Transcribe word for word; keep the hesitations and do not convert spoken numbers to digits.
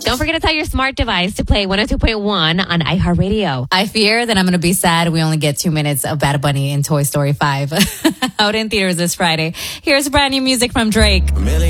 Don't forget to tell your smart device to play one oh two point one on iHeartRadio. I fear that I'm going to be sad we only get two minutes of Bad Bunny in Toy Story five. Out in theaters this Friday. Here's brand new music from Drake.